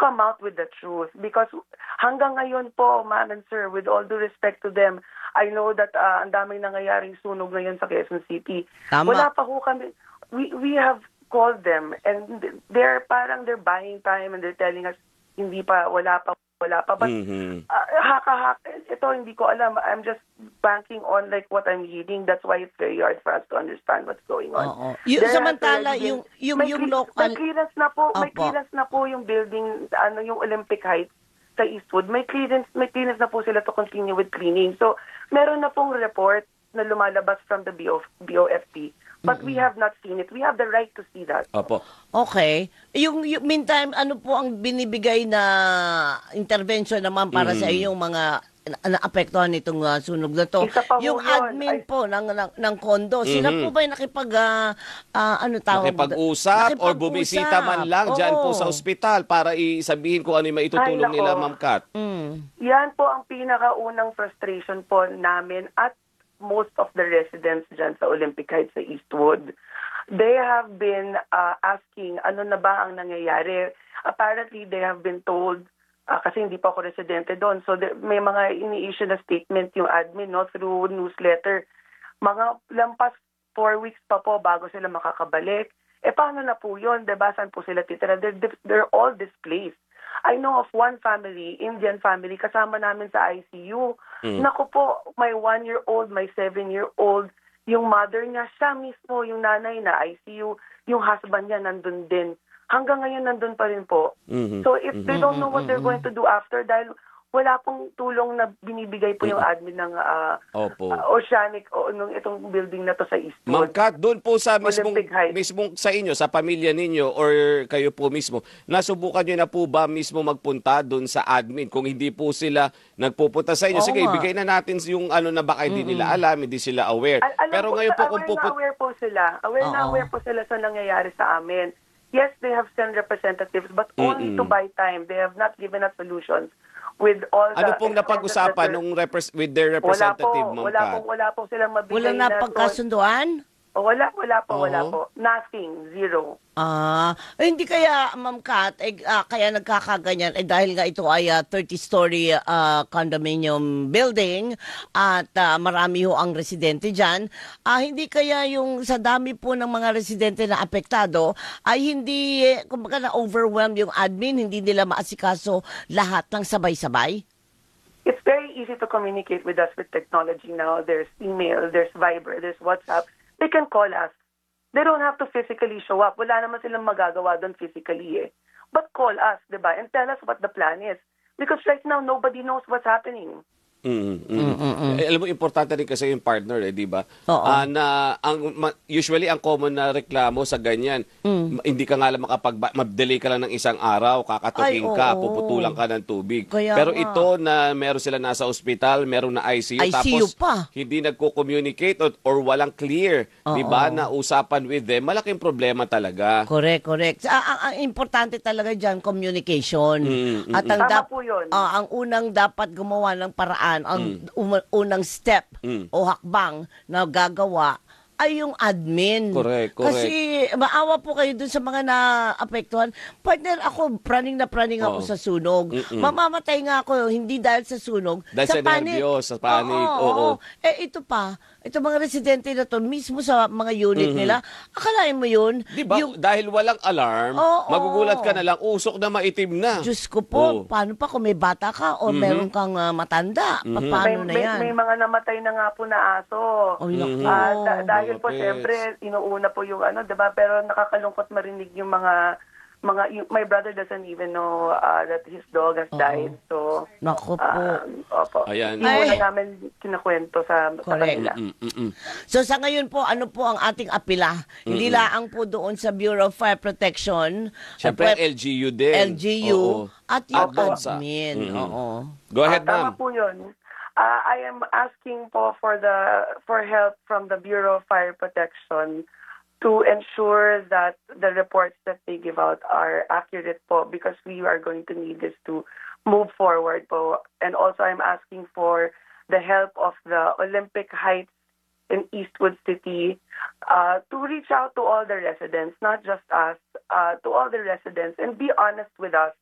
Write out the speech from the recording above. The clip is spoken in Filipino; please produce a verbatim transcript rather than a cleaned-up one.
come out with the truth. Because hanggang ngayon po, ma'am and sir, with all due respect to them, I know that uh, ang daming nangyayaring sunog ngayon sa Quezon City. Tama. Wala pa ho kami, we, we have called them and they're parang they're buying time and they're telling us hindi pa, wala pa, wala pa. But Mhm. uh, haka-haka, ito hindi ko alam. I'm just banking on like what I'm reading. That's why it's very hard for us to understand what's going on. Oo. Yung There has samantala, already been- yung, yung, may, yung cle- local... may clearance na po, may Opo. clearance na po yung building, ano yung Olympic Heights sa Eastwood. May clearance, may clearance na po sila to continue with cleaning. So, meron na pong report na lumalabas from the B O, B O F P. But we have not seen it. We have the right to see that. Opo. Okay. Yung, yung meantime, ano po ang binibigay na intervention naman para sa iyong mga na- naapektuhan nitong uh, sunog na to? Isa pa ho Yung yun. admin Ay- po ng, ng, ng kondo, sila Mhm. po ba nakipag, uh, uh, ano tawag? Nakipag-usap or Nakipag-usap. bumisita man lang dyan po Oo. sa ospital para isabihin kung ano yung maitutulong Ay, nako. nila, Ma'am Kat. Mm. Yan po ang pinakaunang frustration po namin at most of the residents dyan sa Olympic Heights sa Eastwood. They have been uh, asking ano na ba ang nangyayari. Apparently, they have been told, uh, kasi hindi pa ako residente doon, so there, may mga ini-issue na statement yung admin no, through newsletter. Mga lampas four weeks pa po bago sila makakabalik. Eh paano na po yun? Diba saan po sila titira? They're, they're all displaced. I know of one family, Indian family, kasama namin sa I C U. Mm. Naku po, my one-year-old, my seven-year-old, yung mother niya, siya mismo, yung nanay na I C U, yung husband niya nandun din. Hanggang ngayon nandun pa rin po. Mhm. So if they don't know what they're going to do after, dahil wala pong tulong na binibigay po yung admin ng uh, Opo. uh, Oceanic o nung itong building na to sa Ma'am Eastwood. Kat, doon po sa mismong, Olympic Heights. mismong sa inyo, sa pamilya ninyo or kayo po mismo, nasubukan nyo na po ba mismo magpunta doon sa admin kung hindi po sila nagpupunta sa inyo? Oo Sige, nga. ibigay na natin yung ano na baka hindi nila alam, hindi sila aware. Al- alam Pero po, ngayon po sa- kung aware na pupunta... aware po sila. Aware na Oo. aware po sila sa nangyayari sa amin. Yes, they have sent representatives, but only to buy time. They have not given us solutions with all the... Ano pong napag-usapan nung repres- with their representative, wala po, Ma'am wala Kat? po, wala po silang mabigay Wala na na... pagkasunduan? Oh, wala, wala po, wala Oo. po. Nothing, zero. Ah, eh, hindi kaya, Ma'am Kat, eh, ah, kaya nagkakaganyan, eh, dahil nga ito ay thirty-story condominium building at ah, marami ho ang residente dyan, ah, hindi kaya yung sa dami po ng mga residente na apektado, ay hindi, eh, kumbaga na-overwhelm yung admin, hindi nila maasikaso lahat ng sabay-sabay? It's very easy to communicate with us with technology now. There's email, there's Viber, there's WhatsApp. They can call us. They don't have to physically show up. Wala naman silang magagawa doon physically eh. But call us, di ba? And tell us what the plan is. Because right now, nobody knows what's happening. Mm, mm. Eh, alam mo, importante rin kasi yung partner, eh, di ba? Oo. Ah, na, ang, ma- usually, ang common na reklamo sa ganyan, ma- hindi ka nga lang makapag... Ma-delay ka lang ng isang araw, kakatuking Ay, ka, oo. puputulan ka ng tubig. Kaya Pero nga. ito na meron sila nasa ospital, meron na I C U, I C U tapos pa. hindi nagko-communicate or, or walang clear, di ba, Oo. na usapan with them, malaking problema talaga. Correct, correct. Ang, ang, ang importante talaga dyan, communication. Mm, mm, At ang, Tama dap- po yun. ah, ang unang dapat gumawa ng paraan, ang um- unang step Mm. o hakbang na gagawa ay yung admin. Correct, correct. Kasi maawa po kayo dun sa mga naapektuhan. Partner, ako praning na praning ako Oo. sa sunog. Mm-mm. Mamamatay nga ako, hindi dahil sa sunog, Dahil sa panic. nervyos, sa panic, oo. Eh ito pa, ito mga residente na to, mismo sa mga unit nila, akalain mo yun? Di ba, Yung- dahil walang alarm, Oo. magugulat ka na lang, usok na maitim na. Diyos ko po, Oo. paano pa kung may bata ka o meron kang ah, matanda? Pa- Paano may, na may, yan? may mga namatay na nga po na aso. Ay, naku. Ah, da- dahil po, Yes. siyempre, inuuna po yung ano, di ba? Pero nakakalungkot marinig yung mga, mga yung- my brother doesn't even know uh, that his dog has died. So, Naku po. ah, opo. Ayan. Hindi mo Ay. na namin kinakwento sa, sa Correct. kanila. Mm, mm, mm. So sa ngayon po, ano po ang ating apila? Hindi laang po doon sa Bureau of Fire Protection, Siyempre, uh, L G U din. L G U, Oo. at yung bansa. admin. Mm-mm. Oo. Go ahead, Ah, tama ma'am. po yun. Ah, I am asking po for the for help from the Bureau of Fire Protection to ensure that the reports that they give out are accurate po, because we are going to need this to move forward po. And also I'm asking for the help of the Olympic Heights in Eastwood City uh, to reach out to all the residents, not just us, uh, to all the residents, and be honest with us